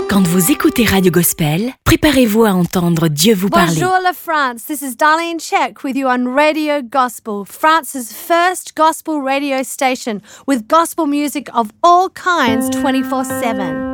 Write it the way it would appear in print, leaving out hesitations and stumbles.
Quand vous écoutez Radio Gospel, préparez-vous à entendre Dieu vous parler. Bonjour la France, this is Darlene Check with you on Radio Gospel, France's first gospel radio station with gospel music of all kinds 24/7.